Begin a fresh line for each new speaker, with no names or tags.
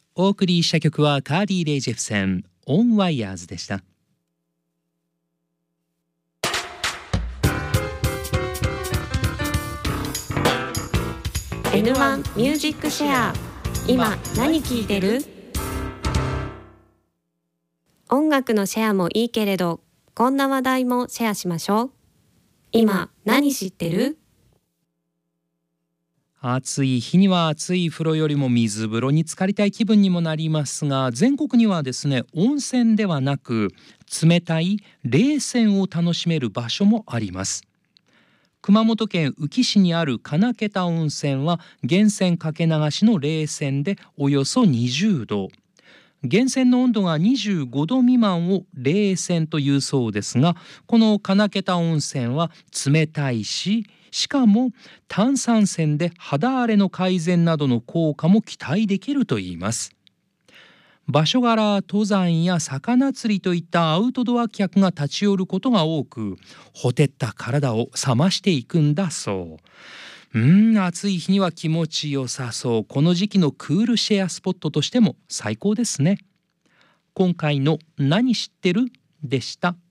お送りした曲はカーディ・レイジェフセンオンワイヤーズでした。
N1 ミュージックシェア、今何聴いてる？音楽のシェアもいいけれど、こんな話題もシェアしましょう。今何知ってる？
暑い日には熱い風呂よりも水風呂に浸かりたい気分にもなりますが、全国にはですね、温泉ではなく冷たい冷泉を楽しめる場所もあります。熊本県宇城市にある金桁温泉は源泉かけ流しの冷泉でおよそ20度。源泉の温度が25度未満を冷泉というそうですが、この金桁温泉は冷たいし、しかも炭酸泉で肌荒れの改善などの効果も期待できるといいます。場所柄、登山や魚釣りといったアウトドア客が立ち寄ることが多く、ほてった体を冷ましていくんだそう。暑い日には気持ちよさそう。この時期のクールシェアスポットとしても最高ですね。今回の何知ってるでした。